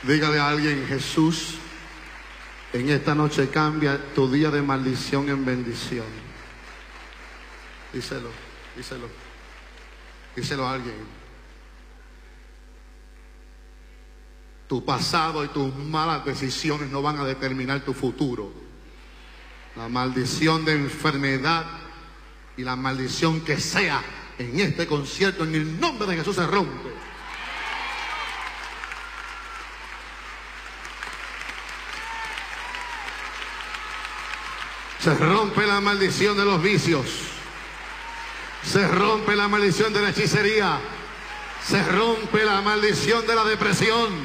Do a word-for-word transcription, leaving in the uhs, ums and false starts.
Dígale a alguien: Jesús en esta noche cambia tu día de maldición en bendición. Díselo, díselo, díselo a alguien. Tu pasado y tus malas decisiones no van a determinar tu futuro. La maldición de enfermedad y la maldición que sea en este concierto, en el nombre de Jesús, se rompe. Se rompe la maldición de los vicios. Se rompe la maldición de la hechicería. Se rompe la maldición de la depresión.